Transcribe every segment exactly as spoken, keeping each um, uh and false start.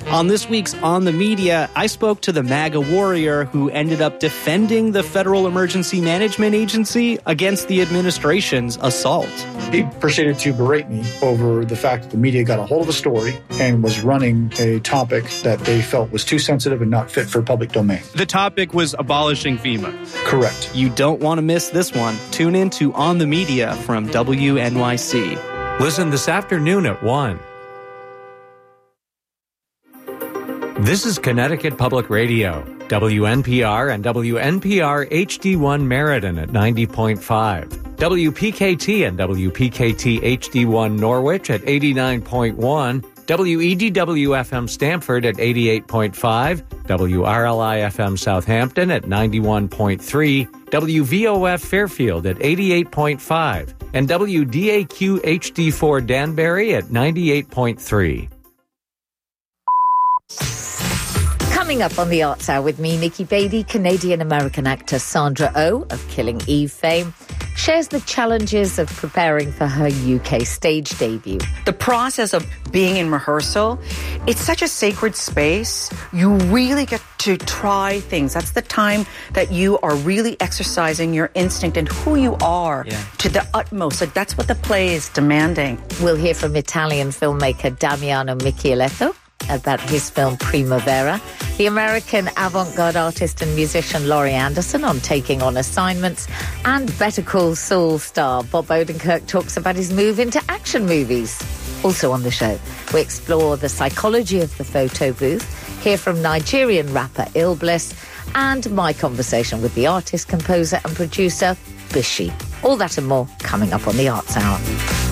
On this week's On the Media, I spoke to the MAGA warrior who ended up defending the Federal Emergency Management Agency against the administration's assault. He proceeded to berate me over the fact that the media got a hold of a story and was running a topic that they felt was too sensitive and not fit for public domain. The topic was abolishing FEMA. Correct. You don't want to miss this one. Tune in to On the Media from W N Y C. Listen this afternoon at one. This is Connecticut Public Radio, W N P R and W N P R H D one Meriden at ninety point five, W P K T and W P K T H D one Norwich at eighty-nine point one, W E D W F M Stamford at eighty-eight point five, W R L I F M Southampton at ninety-one point three, W V O F Fairfield at eighty-eight point five, and W D A Q H D four Danbury at ninety-eight point three. Coming up on the Arts Hour with me, Nikki Beatty, Canadian-American actor Sandra Oh of Killing Eve fame, shares the challenges of preparing for her U K stage debut. The process of being in rehearsal, it's such a sacred space. You really get to try things. That's the time that you are really exercising your instinct and who you are yeah. to the utmost. Like, that's what the play is demanding. We'll hear from Italian filmmaker Damiano Michieletto about his film Primavera, the American avant-garde artist and musician Laurie Anderson on taking on assignments, and Better Call Saul star Bob Odenkirk talks about his move into action movies. Also on the show, we explore the psychology of the photo booth, hear from Nigerian rapper Ill Bliss, and my conversation with the artist, composer and producer Bishi. All that and more coming up on the Arts Hour.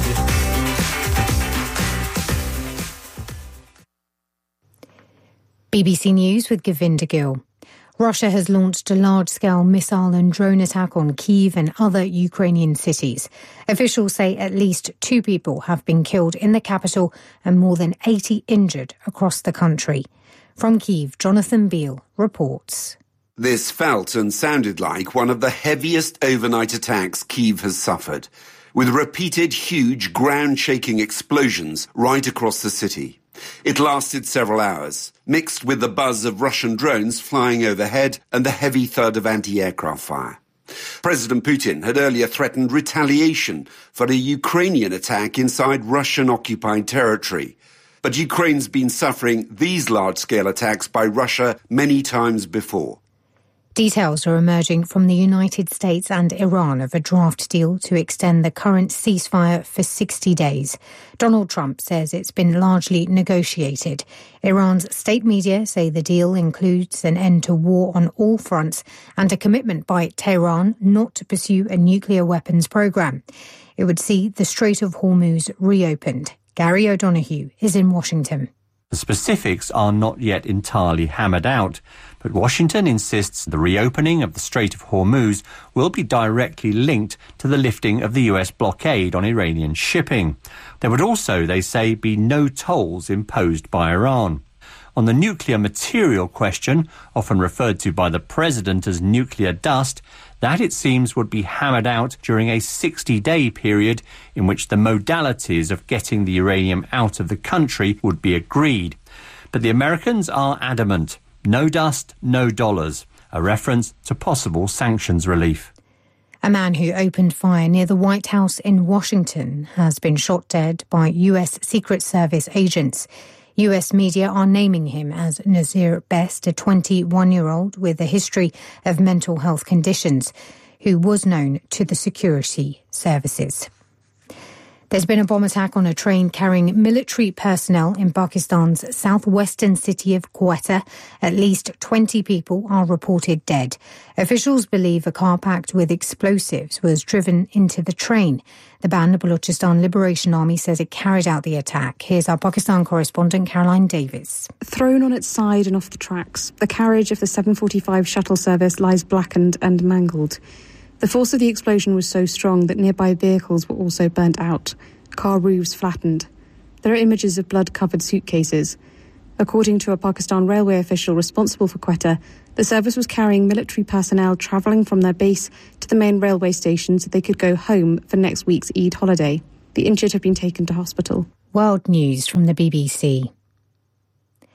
B B C News with Govinda Gill. Russia has launched a large-scale missile and drone attack on Kyiv and other Ukrainian cities. Officials say at least two people have been killed in the capital and more than eighty injured across the country. From Kyiv, Jonathan Beale reports. This felt and sounded like one of the heaviest overnight attacks Kyiv has suffered, with repeated huge ground-shaking explosions right across the city. It lasted several hours, mixed with the buzz of Russian drones flying overhead and the heavy thud of anti-aircraft fire. President Putin had earlier threatened retaliation for a Ukrainian attack inside Russian-occupied territory. But Ukraine's been suffering these large-scale attacks by Russia many times before. Details are emerging from the United States and Iran of a draft deal to extend the current ceasefire for sixty days. Donald Trump says it's been largely negotiated. Iran's state media say the deal includes an end to war on all fronts and a commitment by Tehran not to pursue a nuclear weapons program. It would see the Strait of Hormuz reopened. Gary O'Donoghue is in Washington. The specifics are not yet entirely hammered out, but Washington insists the reopening of the Strait of Hormuz will be directly linked to the lifting of the U S blockade on Iranian shipping. There would also, they say, be no tolls imposed by Iran. On the nuclear material question, often referred to by the president as nuclear dust, that it seems would be hammered out during a sixty-day period in which the modalities of getting the uranium out of the country would be agreed. But the Americans are adamant. No dust, no dollars. A reference to possible sanctions relief. A man who opened fire near the White House in Washington has been shot dead by U S Secret Service agents. U S media are naming him as Nazir Best, a twenty-one-year-old with a history of mental health conditions, who was known to the security services. There's been a bomb attack on a train carrying military personnel in Pakistan's southwestern city of Quetta. At least twenty people are reported dead. Officials believe a car packed with explosives was driven into the train. The Band Balochistan Liberation Army says it carried out the attack. Here's our Pakistan correspondent Caroline Davis. Thrown on its side and off the tracks, the carriage of the seven forty-five shuttle service lies blackened and mangled. The force of the explosion was so strong that nearby vehicles were also burnt out. Car roofs flattened. There are images of blood-covered suitcases. According to a Pakistan railway official responsible for Quetta, the service was carrying military personnel travelling from their base to the main railway station so they could go home for next week's Eid holiday. The injured have been taken to hospital. World news from the B B C.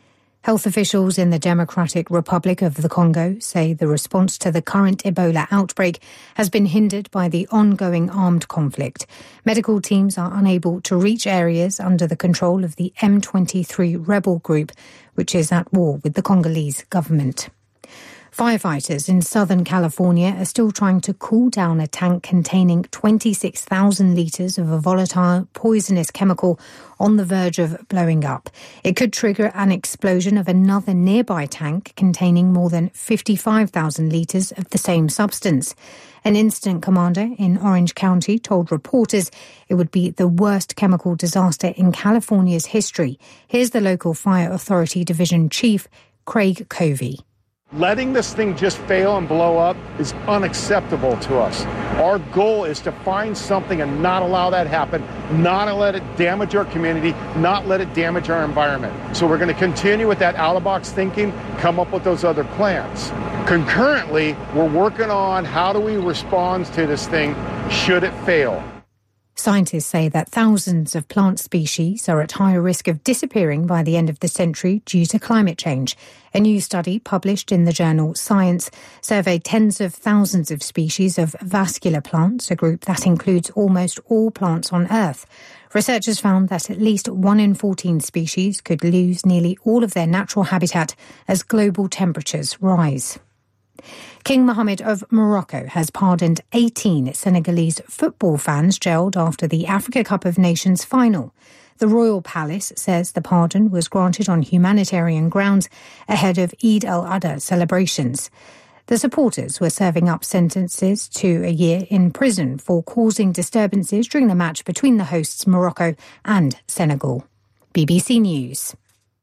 Health officials in the Democratic Republic of the Congo say the response to the current Ebola outbreak has been hindered by the ongoing armed conflict. Medical teams are unable to reach areas under the control of the M twenty-three rebel group, which is at war with the Congolese government. Firefighters in Southern California are still trying to cool down a tank containing twenty-six thousand litres of a volatile, poisonous chemical on the verge of blowing up. It could trigger an explosion of another nearby tank containing more than fifty-five thousand litres of the same substance. An incident commander in Orange County told reporters it would be the worst chemical disaster in California's history. Here's the local fire authority division chief, Craig Covey. Letting this thing just fail and blow up is unacceptable to us. Our goal is to find something and not allow that happen, not let it damage our community, not let it damage our environment. So we're going to continue with that out-of-box thinking, come up with those other plans. Concurrently, we're working on how do we respond to this thing should it fail. Scientists say that thousands of plant species are at higher risk of disappearing by the end of the century due to climate change. A new study published in the journal Science surveyed tens of thousands of species of vascular plants, a group that includes almost all plants on Earth. Researchers found that at least one in fourteen species could lose nearly all of their natural habitat as global temperatures rise. King Mohammed of Morocco has pardoned eighteen Senegalese football fans jailed after the Africa Cup of Nations final. The Royal Palace says the pardon was granted on humanitarian grounds ahead of Eid al-Adha celebrations. The supporters were serving up sentences to a year in prison for causing disturbances during the match between the hosts Morocco and Senegal. B B C News.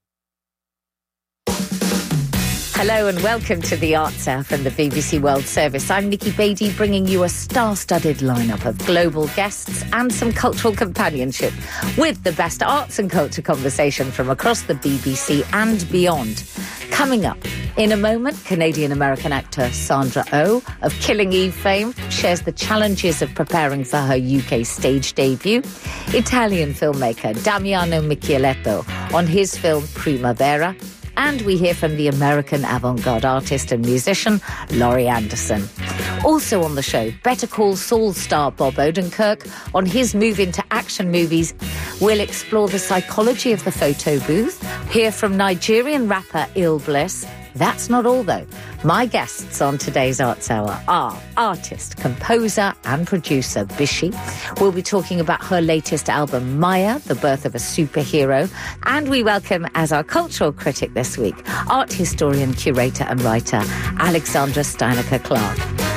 Hello and welcome to the Arts Hour from the B B C World Service. I'm Nikki Beattie, bringing you a star-studded lineup of global guests and some cultural companionship with the best arts and culture conversation from across the B B C and beyond. Coming up, in a moment, Canadian-American actor Sandra Oh of Killing Eve fame shares the challenges of preparing for her U K stage debut. Italian filmmaker Damiano Michieletto on his film Primavera. And we hear from the American avant-garde artist and musician, Laurie Anderson. Also on the show, Better Call Saul star Bob Odenkirk on his move into action movies. We'll explore the psychology of the photo booth, hear from Nigerian rapper Ill Bliss. That's not all, though. My guests on today's Arts Hour are artist, composer and producer Bishi. We'll be talking about her latest album, Maya, The Birth of a Superhero. And we welcome, as our cultural critic this week, art historian, curator and writer Alexandra Steinecker-Clark.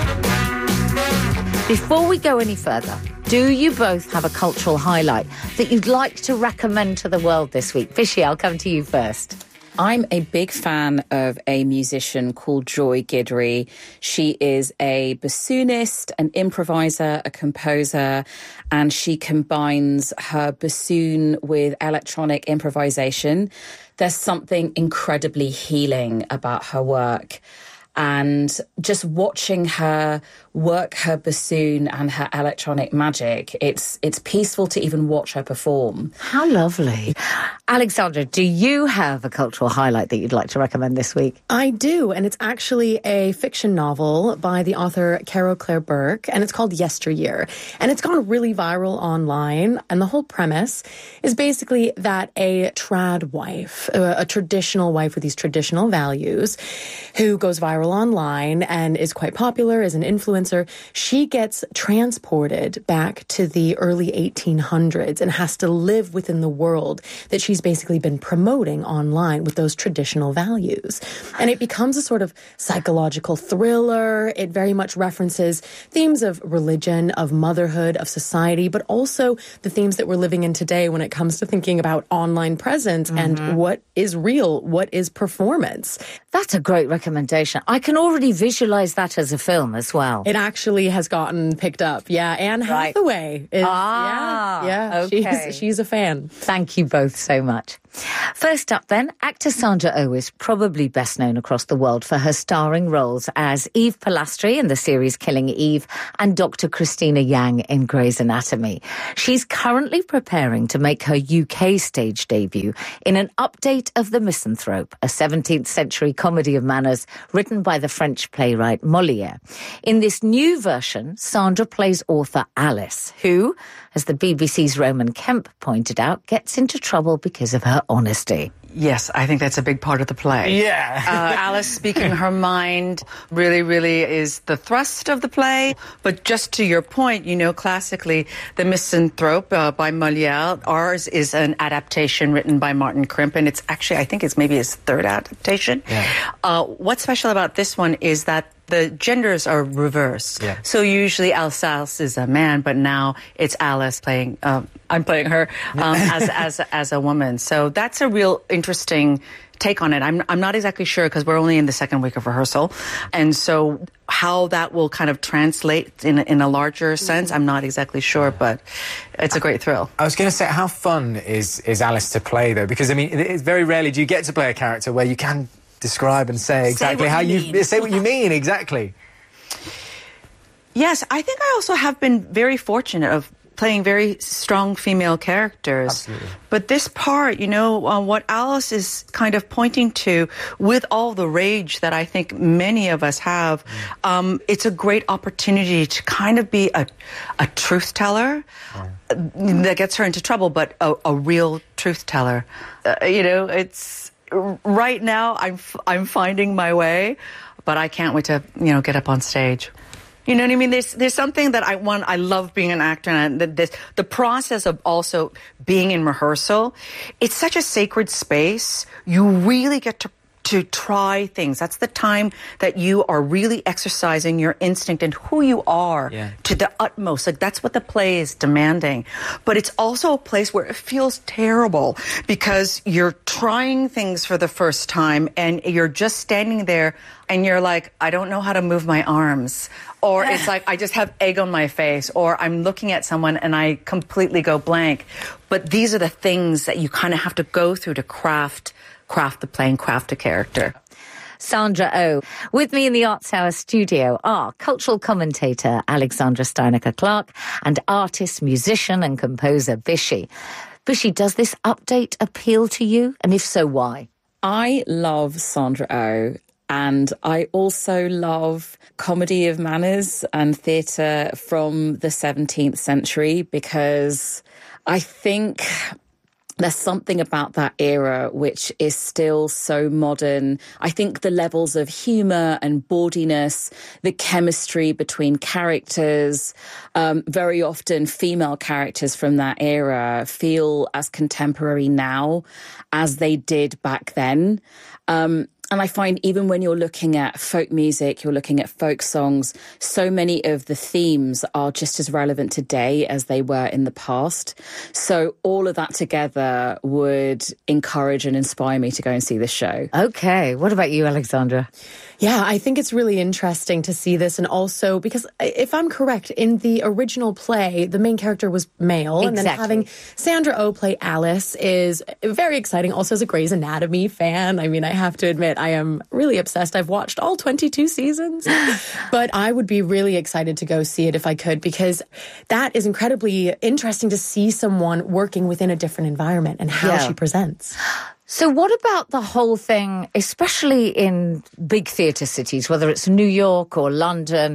Before we go any further, do you both have a cultural highlight that you'd like to recommend to the world this week? Bishi, I'll come to you first. I'm a big fan of a musician called Joy Guidry. She is a bassoonist, an improviser, a composer, and she combines her bassoon with electronic improvisation. There's something incredibly healing about her work. And just watching her work her bassoon and her electronic magic, it's it's peaceful to even watch her perform. How lovely. Alexandra, do you have a cultural highlight that you'd like to recommend this week? I do, and it's actually a fiction novel by the author Carol Claire Burke, and it's called Yesteryear. And it's gone really viral online, and the whole premise is basically that a trad wife, a, a traditional wife with these traditional values, who goes viral online and is quite popular as an influencer, she gets transported back to the early eighteen hundreds and has to live within the world that she's basically been promoting online with those traditional values. And it becomes a sort of psychological thriller. It very much references themes of religion, of motherhood, of society, but also the themes that we're living in today when it comes to thinking about online presence mm-hmm. and what is real, what is performance. That's a great recommendation. I can already visualize that as a film as well. It actually has gotten picked up. Yeah, Anne Hathaway. Is, ah, yeah, yeah. Okay. She's, she's a fan. Thank you both so much. First up then, actor Sandra Oh is probably best known across the world for her starring roles as Eve Polastri in the series Killing Eve and Doctor Christina Yang in Grey's Anatomy. She's currently preparing to make her U K stage debut in an update of The Misanthrope, a seventeenth century comedy of manners written by the French playwright Molière. In this new version, Sandra plays author Alice, who, as the B B C's Roman Kemp pointed out, gets into trouble because of her honesty. Yes, I think that's a big part of the play. Yeah. uh, Alice speaking her mind really, really is the thrust of the play. But just to your point, you know, classically, The Misanthrope uh, by Molière, ours is an adaptation written by Martin Crimp, and it's actually, I think it's maybe his third adaptation. Yeah. Uh, what's special about this one is that the genders are reversed. Yeah. So usually Alsace is a man, but now it's Alice playing, um, I'm playing her um, as, as, as a woman. So that's a real interesting take on it. I'm, I'm not exactly sure because we're only in the second week of rehearsal. And so how that will kind of translate in, in a larger sense, I'm not exactly sure, but it's a great thrill. I was going to say, how fun is, is Alice to play, though? Because, I mean, it's very rarely do you get to play a character where you can describe and say exactly say how you, you say what you mean, exactly. Yes, I think I also have been very fortunate of playing very strong female characters. Absolutely. But this part, you know, uh, what Alice is kind of pointing to with all the rage that I think many of us have, mm. um, it's a great opportunity to kind of be a, a truth teller oh. that gets her into trouble, but a, a real truth teller. Uh, you know, it's... Right now, I'm I'm finding my way, but I can't wait to, you know, get up on stage. You know what I mean? There's there's something that I want. I love being an actor, and this the process of also being in rehearsal. It's such a sacred space. You really get to. to try things. That's the time that you are really exercising your instinct and who you are yeah. to the utmost. Like that's what the play is demanding. But it's also a place where it feels terrible because you're trying things for the first time and you're just standing there and you're like, I don't know how to move my arms. Or it's like, I just have egg on my face. Or I'm looking at someone and I completely go blank. But these are the things that you kind of have to go through to craft craft the play and craft a character. Sandra Oh. With me in the Arts Hour studio are cultural commentator Alexandra Steinecker-Clark and artist, musician and composer Vishy. Vishy, does this update appeal to you? And if so, why? I love Sandra Oh. And I also love comedy of manners and theatre from the seventeenth century because I think there's something about that era which is still so modern. I think the levels of humour and bawdiness, the chemistry between characters, um, very often female characters from that era feel as contemporary now as they did back then. Um, And I find even when you're looking at folk music, you're looking at folk songs, so many of the themes are just as relevant today as they were in the past. So all of that together would encourage and inspire me to go and see this show. Okay. What about you, Alexandra? Yeah, I think it's really interesting to see this. And also because if I'm correct, in the original play, the main character was male. Exactly. And then having Sandra Oh play Alice is very exciting. Also as a Grey's Anatomy fan, I mean, I have to admit, I am really obsessed. I've watched all twenty-two seasons, but I would be really excited to go see it if I could, because that is incredibly interesting to see someone working within a different environment and how Yeah. she presents. So what about the whole thing, especially in big theatre cities, whether it's New York or London,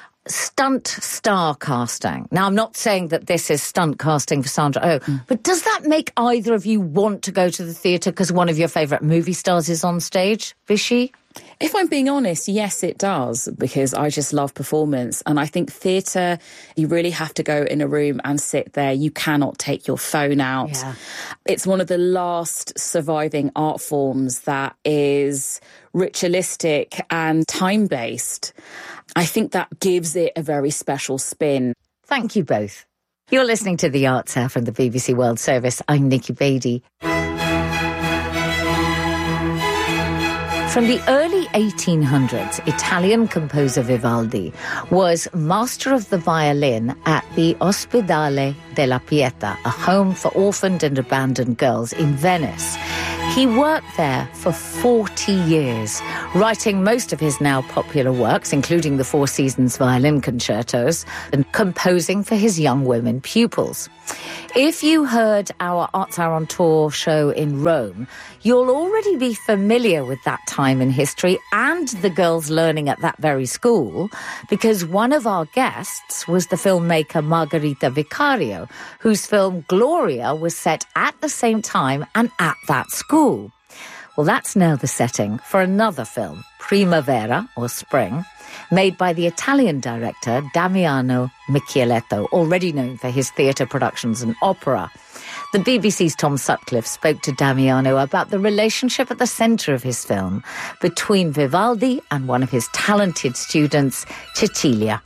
stunt star casting? Now, I'm not saying that this is stunt casting for Sandra Oh, mm. but does that make either of you want to go to the theatre because one of your favourite movie stars is on stage? Vishy? If I'm being honest, yes, it does, because I just love performance. And I think theatre, you really have to go in a room and sit there. You cannot take your phone out. Yeah. It's one of the last surviving art forms that is ritualistic and time-based. I think that gives it a very special spin. Thank you both. You're listening to The Arts Hour from the B B C World Service. I'm Nikki Beattie. From the early eighteen hundreds, Italian composer Vivaldi was master of the violin at the Ospedale della Pietà, a home for orphaned and abandoned girls in Venice. He worked there for forty years, writing most of his now popular works, including the Four Seasons violin concertos, and composing for his young women pupils. If you heard our Arts Are on Tour show in Rome, you'll already be familiar with that time in history and the girls learning at that very school, because one of our guests was the filmmaker Margherita Vicario, whose film Gloria was set at the same time and at that school. Well, that's now the setting for another film, Primavera, or Spring, made by the Italian director Damiano Michieletto, already known for his theatre productions and opera. The B B C's Tom Sutcliffe spoke to Damiano about the relationship at the centre of his film between Vivaldi and one of his talented students, Cecilia.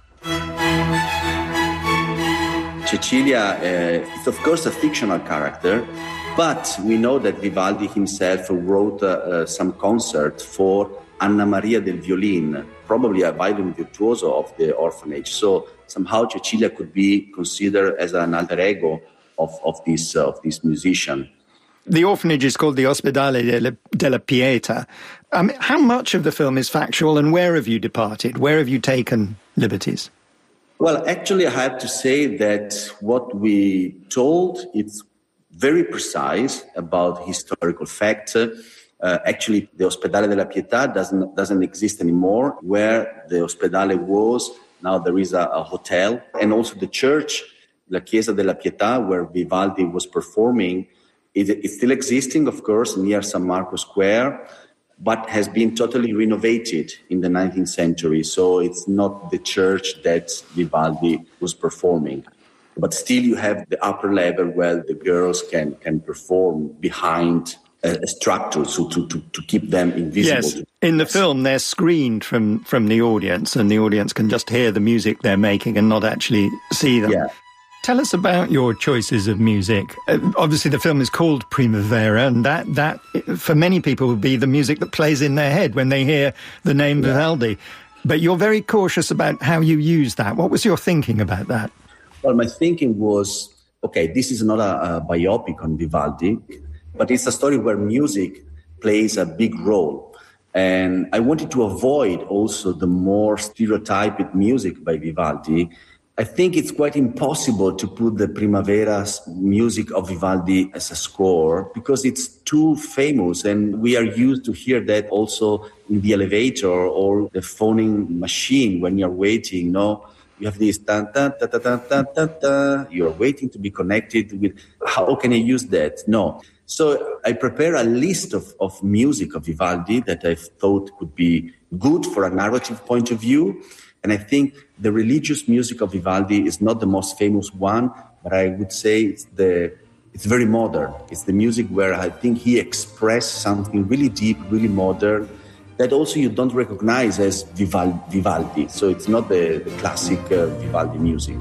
Cecilia uh, is, of course, a fictional character, but we know that Vivaldi himself wrote uh, uh, some concert for Anna Maria del Violin, probably a violin virtuoso of the orphanage. So somehow Cecilia could be considered as an alter ego of, of, this, uh, of this musician. The orphanage is called the Ospedale della, della Pietà. Um, how much of the film is factual, and where have you departed? Where have you taken liberties? Well, actually, I have to say that what we told, it's very precise about historical facts. Uh, actually, the Ospedale della Pietà doesn't doesn't exist anymore. Where the Ospedale was, now there is a, a hotel. And also the church, La Chiesa della Pietà, where Vivaldi was performing, it, it's still existing, of course, near San Marco Square, but has been totally renovated in the nineteenth century. So it's not the church that Vivaldi was performing. But still you have the upper level where the girls can, can perform behind a structure, so to, to, to keep them invisible. Yes, in the film they're screened from, from the audience, and the audience can just hear the music they're making and not actually see them. Yeah. Tell us about your choices of music. Uh, obviously the film is called Primavera, and that, that, for many people, would be the music that plays in their head when they hear the name yeah. Vivaldi. But you're very cautious about how you use that. What was your thinking about that? Well, my thinking was, okay, this is not a, a biopic on Vivaldi, but it's a story where music plays a big role. And I wanted to avoid also the more stereotyped music by Vivaldi. I think it's quite impossible to put the Primavera music of Vivaldi as a score because it's too famous, and we are used to hear that also in the elevator or the phoning machine when you're waiting, no? You have this ta ta ta ta ta ta ta ta. You're waiting to be connected with. How can I use that? No. So I prepare a list of, of music of Vivaldi that I thought could be good for a narrative point of view. And I think the religious music of Vivaldi is not the most famous one, but I would say it's the it's very modern. It's the music where I think he expressed something really deep, really modern, that also you don't recognize as Vivaldi. So it's not the, the classic uh, Vivaldi music.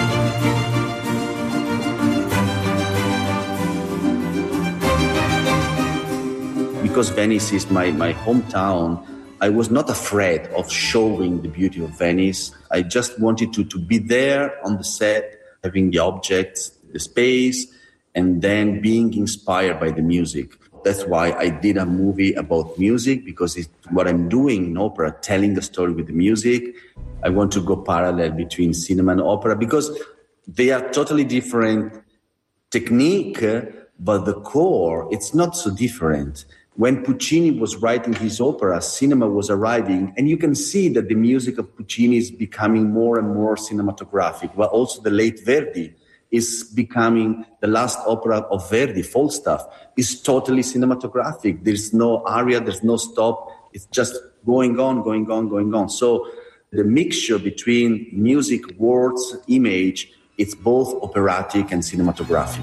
Because Venice is my, my hometown, I was not afraid of showing the beauty of Venice. I just wanted to, to be there on the set, having the objects, the space, and then being inspired by the music. That's why I did a movie about music, because it's what I'm doing in opera, telling a story with the music. I want to go parallel between cinema and opera because they are totally different technique, but the core, it's not so different. When Puccini was writing his opera, cinema was arriving, and you can see that the music of Puccini is becoming more and more cinematographic, while also the late Verdi is becoming, the last opera of Verdi, Falstaff, is totally cinematographic. There's no aria, there's no stop. It's just going on, going on, going on. So the mixture between music, words, image, it's both operatic and cinematographic.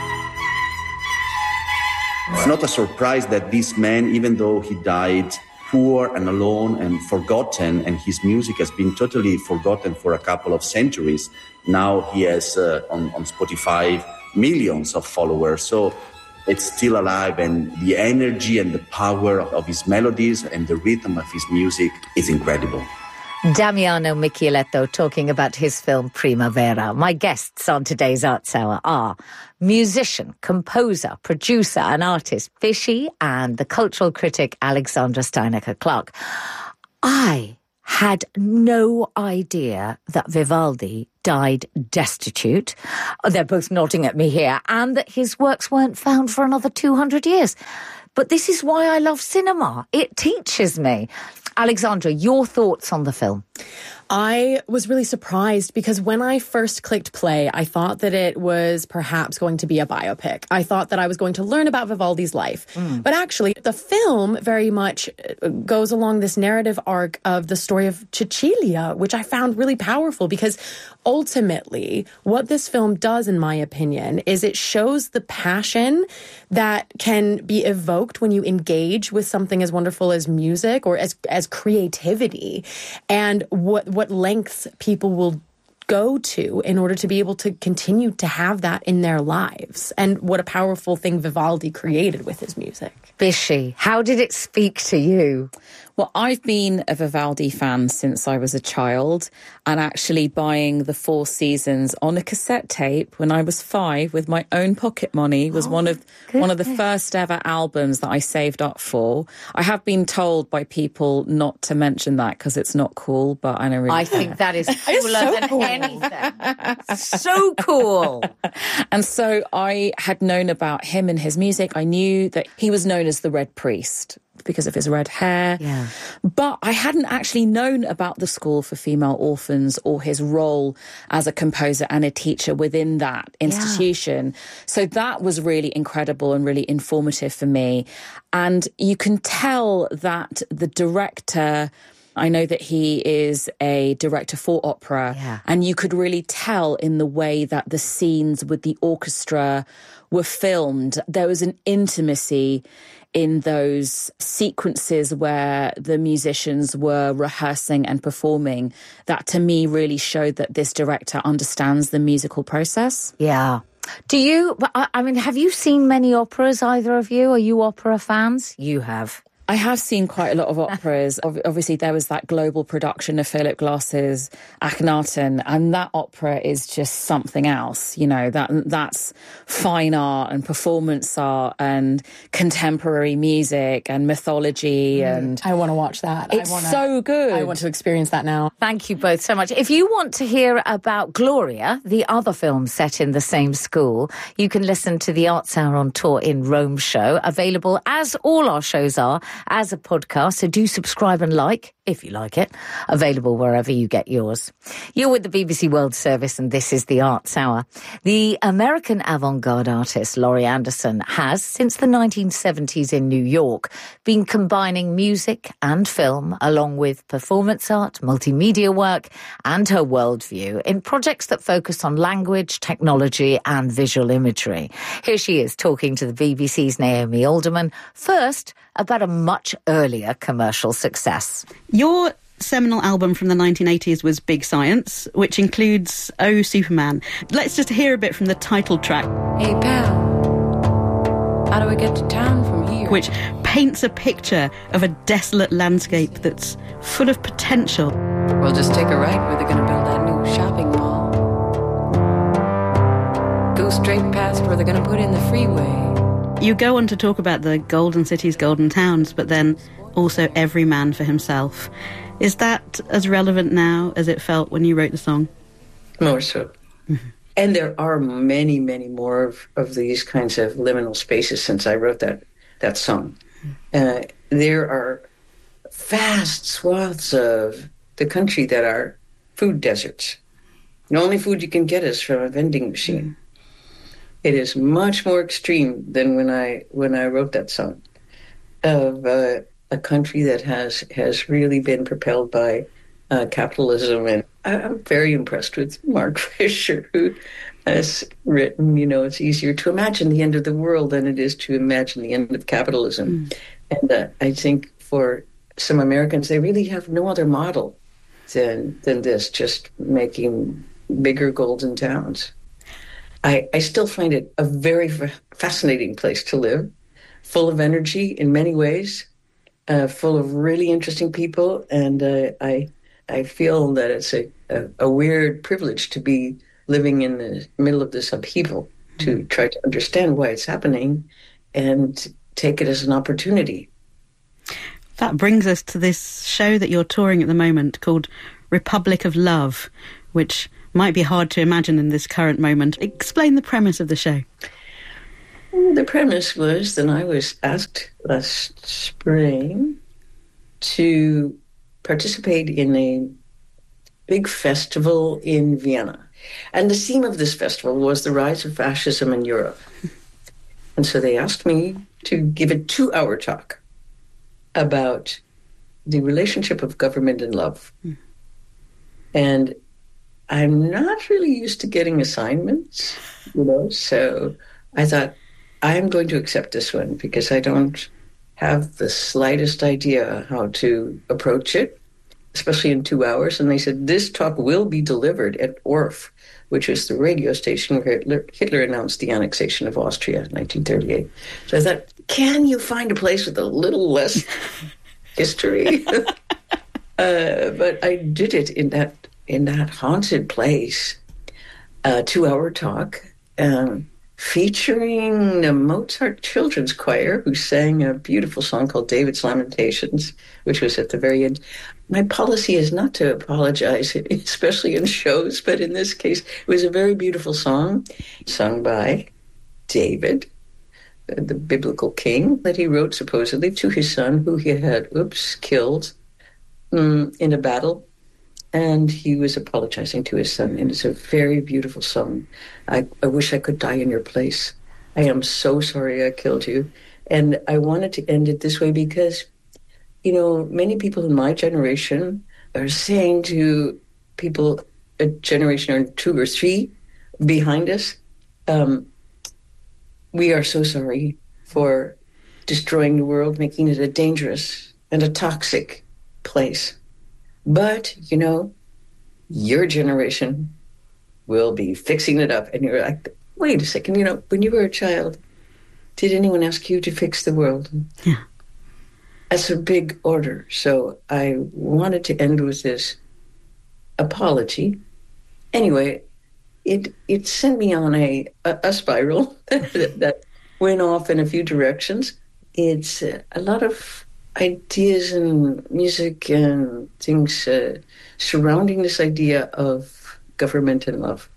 It's not a surprise that this man, even though he died poor and alone and forgotten, and his music has been totally forgotten for a couple of centuries, now he has uh, on, on Spotify millions of followers. So it's still alive, and the energy and the power of his melodies and the rhythm of his music is incredible. Damiano Michieletto talking about his film Primavera. My guests on today's Arts Hour are musician, composer, producer and artist Fishy and the cultural critic Alexandra Steinecker-Clark. I had no idea that Vivaldi died destitute. They're both nodding at me here. And that his works weren't found for another two hundred years. But this is why I love cinema. It teaches me. Alexandra, your thoughts on the film? I was really surprised because when I first clicked play, I thought that it was perhaps going to be a biopic. I thought that I was going to learn about Vivaldi's life. Mm. But actually, the film very much goes along this narrative arc of the story of Cecilia, which I found really powerful because ultimately, what this film does, in my opinion, is it shows the passion that can be evoked when you engage with something as wonderful as music or as, as creativity, and what what lengths people will go to in order to be able to continue to have that in their lives, and what a powerful thing Vivaldi created with his music. Bishy, how did it speak to you? Well, I've been a Vivaldi fan since I was a child, and actually buying the Four Seasons on a cassette tape when I was five with my own pocket money was oh, one of goodness. one of the first ever albums that I saved up for. I have been told by people not to mention that because it's not cool, but I don't really I care. think that is cooler so than cool. anything. So cool. And so I had known about him and his music. I knew that he was known as the Red Priest because of his red hair. Yeah. But I hadn't actually known about the School for Female Orphans or his role as a composer and a teacher within that institution. Yeah. So that was really incredible and really informative for me. And you can tell that the director, I know that he is a director for opera, yeah. and you could really tell in the way that the scenes with the orchestra were filmed. There was an intimacy in those sequences where the musicians were rehearsing and performing that to me really showed that this director understands the musical process. Yeah. Do you, I mean, have you seen many operas, either of you? Are you opera fans? You have. I have seen quite a lot of operas. Obviously, there was that global production of Philip Glass's Akhenaten, and that opera is just something else. You know, that that's fine art and performance art and contemporary music and mythology. Mm, and I want to watch that. It's I wanna, so good. I want to experience that now. Thank you both so much. If you want to hear about Gloria, the other film set in the same school, you can listen to the Arts Hour on Tour in Rome show, available as all our shows are, as a podcast, so do subscribe and like, if you like it, available wherever you get yours. You're with the B B C World Service and this is the Arts Hour. The American avant-garde artist Laurie Anderson has, since the nineteen seventies in New York, been combining music and film along with performance art, multimedia work and her worldview in projects that focus on language, technology and visual imagery. Here she is talking to the B B C's Naomi Alderman, first about a much earlier commercial success. Your seminal album from the nineteen eighties was Big Science, which includes Oh Superman. Let's just hear a bit from the title track. Hey pal, how do I get to town from here? Which paints a picture of a desolate landscape that's full of potential. We'll just take a right where they're going to build that new shopping mall. Go straight past where they're going to put in the freeway. You go on to talk about the golden cities, golden towns, but then also every man for himself. Is that as relevant now as it felt when you wrote the song? More so. Mm-hmm. And there are many, many more of, of these kinds of liminal spaces since I wrote that, that song. Uh, there are vast swaths of the country that are food deserts. The only food you can get is from a vending machine. It is much more extreme than when I when I wrote that song, of uh, a country that has has really been propelled by uh, capitalism. And I'm very impressed with Mark Fisher, who has written, you know, it's easier to imagine the end of the world than it is to imagine the end of capitalism. Mm. And uh, I think for some Americans, they really have no other model than than this, just making bigger golden towns. I, I still find it a very fascinating place to live, full of energy in many ways, uh, full of really interesting people. And uh, I I feel that it's a, a, a weird privilege to be living in the middle of this upheaval, to try to understand why it's happening and take it as an opportunity. That brings us to this show that you're touring at the moment called Republic of Love, which might be hard to imagine in this current moment. Explain the premise of the show. The premise was that I was asked last spring to participate in a big festival in Vienna. And the theme of this festival was the rise of fascism in Europe. And so they asked me to give a two-hour talk about the relationship of government and love. Mm. And I'm not really used to getting assignments, you know, so I thought, I'm going to accept this one because I don't have the slightest idea how to approach it, especially in two hours. And they said, this talk will be delivered at O R F, which is the radio station where Hitler, Hitler announced the annexation of Austria in nineteen thirty-eight. So I thought, can you find a place with a little less history? uh, but I did it in that in that haunted place, a two-hour talk, um, featuring the Mozart Children's Choir, who sang a beautiful song called David's Lamentations, which was at the very end. My policy is not to apologize, especially in shows, but in this case, it was a very beautiful song sung by David, the biblical king, that he wrote supposedly to his son, who he had, oops, killed um, in a battle. And he was apologizing to his son. And it's a very beautiful song. I, I wish I could die in your place. I am so sorry I killed you. And I wanted to end it this way because, you know, many people in my generation are saying to people a generation or two or three behind us, um, we are so sorry for destroying the world, making it a dangerous and a toxic place. But, you know, your generation will be fixing it up. And you're like, wait a second, you know, when you were a child, did anyone ask you to fix the world? Yeah. That's a big order. So I wanted to end with this apology. Anyway, it it sent me on a, a, a spiral that went off in a few directions. It's uh, a lot of ideas and music and things uh, surrounding this idea of government and love.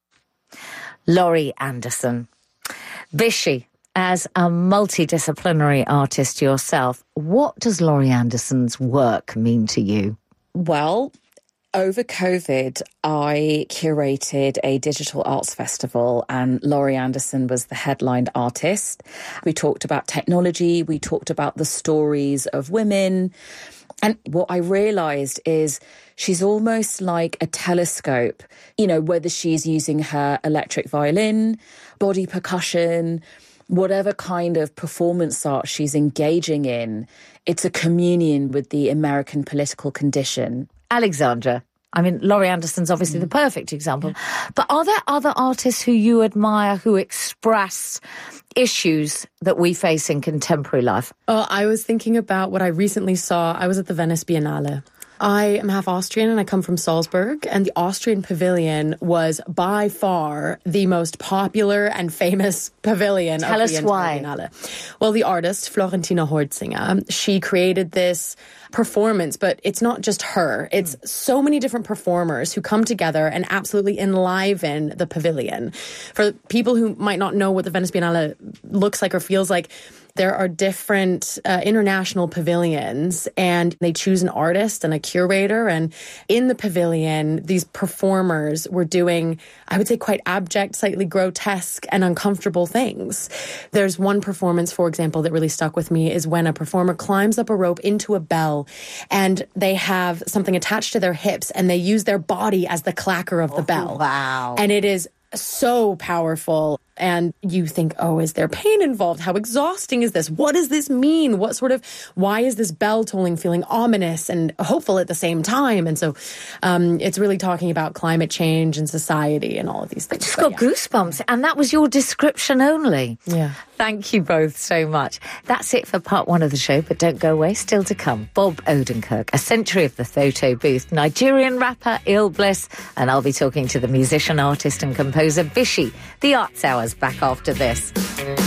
Laurie Anderson. Vishy, as a multidisciplinary artist yourself, what does Laurie Anderson's work mean to you? Well, over COVID, I curated a digital arts festival and Laurie Anderson was the headline artist. We talked about technology, we talked about the stories of women. And what I realised is she's almost like a telescope, you know, whether she's using her electric violin, body percussion, whatever kind of performance art she's engaging in, it's a communion with the American political condition. Alexandra, I mean, Laurie Anderson's obviously mm. the perfect example. Yeah. But are there other artists who you admire who express issues that we face in contemporary life? Oh, I was thinking about what I recently saw. I was at the Venice Biennale. I am half Austrian and I come from Salzburg, and the Austrian pavilion was by far the most popular and famous pavilion Tell of the us why. Biennale. Well, the artist, Florentina Holzinger, she created this performance, but it's not just her. It's so many different performers who come together and absolutely enliven the pavilion. For people who might not know what the Venice Biennale looks like or feels like, there are different uh, international pavilions, and they choose an artist and a curator. And in the pavilion, these performers were doing, I would say, quite abject, slightly grotesque and uncomfortable things. There's one performance, for example, that really stuck with me is when a performer climbs up a rope into a bell and they have something attached to their hips and they use their body as the clacker of the oh, bell. Wow. And it is so powerful. And you think, oh, is there pain involved? How exhausting is this? What does this mean? What sort of, why is this bell tolling feeling ominous and hopeful at the same time? And so um, it's really talking about climate change and society and all of these things. I just got yeah. goosebumps. And that was your description only. Yeah. Thank you both so much. That's it for part one of the show, but don't go away. Still to come, Bob Odenkirk, A Century of the Photo Booth, Nigerian rapper Il Bliss, and I'll be talking to the musician, artist and composer Bishi. The Arts Hour's back after this.